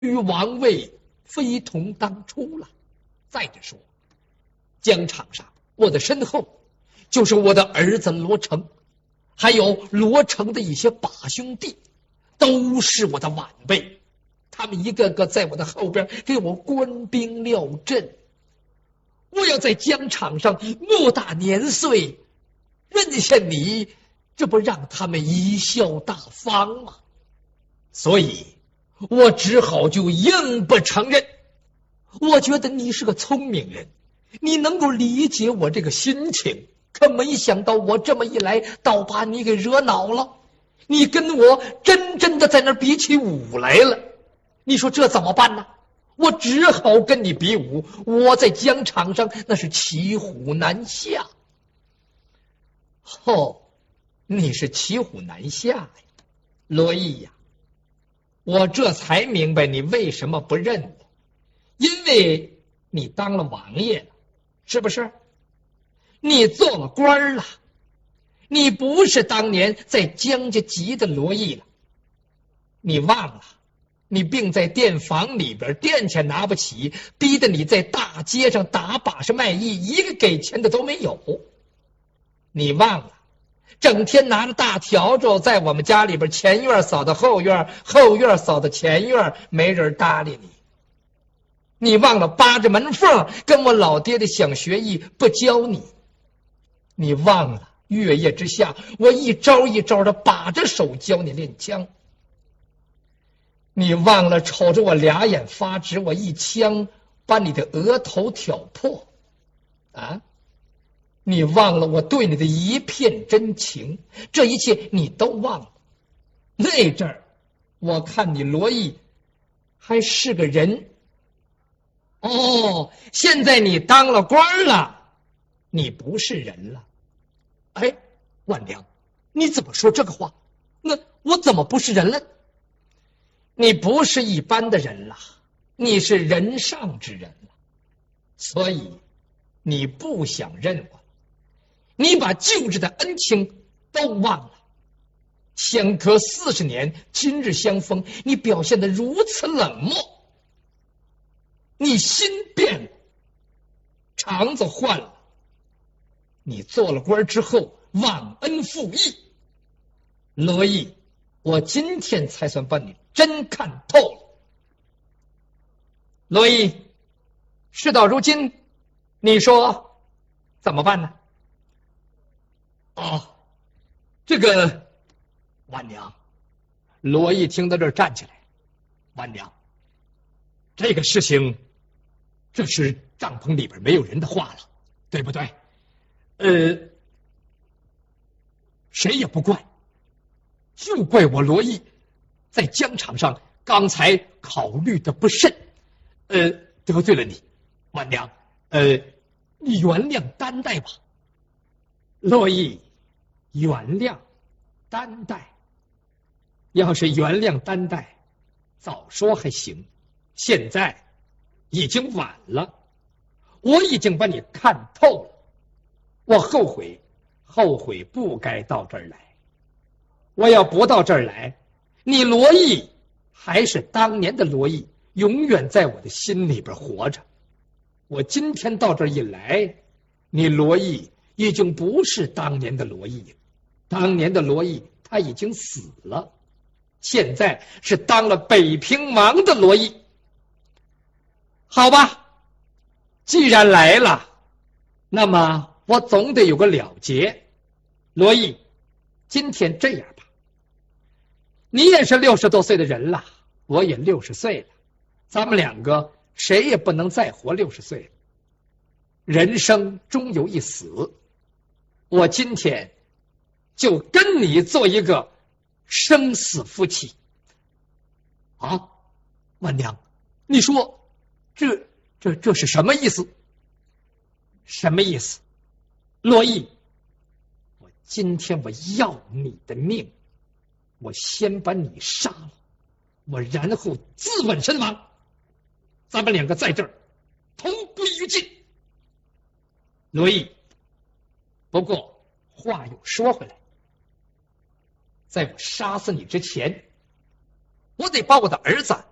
与王位非同当初了。再者说，疆场上我的身后就是我的儿子罗成，还有罗成的一些把兄弟，都是我的晚辈，他们一个个在我的后边给我官兵料阵。我要在疆场上莫大年岁，认下你，这不让他们贻笑大方吗？所以我只好就硬不承认。我觉得你是个聪明人，你能够理解我这个心情，可没想到我这么一来，倒把你给惹恼了。你跟我真正的在那儿比起武来了，你说这怎么办呢？我只好跟你比武，我在疆场上那是骑虎难下。你是骑虎难下呀，罗毅呀，我这才明白你为什么不认我，因为你当了王爷了，是不是？你做了官了，你不是当年在姜家集的罗毅了。你忘了，你病在店房里边，店钱拿不起，逼得你在大街上打把式卖艺，一个给钱的都没有。你忘了，整天拿着大笤帚在我们家里边前院扫到后院，后院扫到前院，没人搭理你。你忘了扒着门缝跟我老爹的想学艺，不教你。你忘了月夜之下，我一招一招的把着手教你练枪。你忘了瞅着我俩眼发直，我一枪把你的额头挑破啊！你忘了我对你的一片真情，这一切你都忘了。那阵儿我看你罗毅还是个人，现在你当了官了，你不是人了。哎，万良，你怎么说这个话？那我怎么不是人了？你不是一般的人了，你是人上之人了，所以你不想认我，你把旧日的恩情都忘了。相隔40年，今日相逢，你表现得如此冷漠，你心变了，肠子换了。你做了官之后忘恩负义，罗毅，我今天才算把你真看透了。罗毅，事到如今，你说怎么办呢？这个万娘，罗毅听到这儿站起来。万娘，这个事情，这是帐篷里边没有人的话了，对不对？谁也不怪，就怪我罗毅在疆场上刚才考虑的不慎，得罪了你。万娘，你原谅担待吧。罗毅，原谅担待，要是原谅担待，早说还行，现在已经晚了。我已经把你看透了，我后悔不该到这儿来。我要不到这儿来，你罗毅还是当年的罗毅，永远在我的心里边活着。我今天到这儿一来，你罗毅已经不是当年的罗毅了，当年的罗毅他已经死了，现在是当了北平王的罗毅。好吧，既然来了，那么我总得有个了结。罗毅，今天这样吧，你也是60多岁的人了，我也60岁了，咱们两个谁也不能再活60岁了，人生终有一死。我今天就跟你做一个生死夫妻。啊，万娘，你说这是什么意思？什么意思？罗毅，我今天我要你的命，我先把你杀了，我然后自刎身亡，咱们两个在这儿同归于尽。罗毅，不过话又说回来，在我杀死你之前，我得把我的儿子